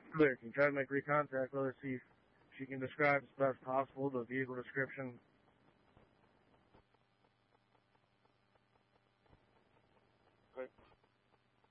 There, can you try to make recontact with her, see if she can describe as best possible the vehicle description? Okay.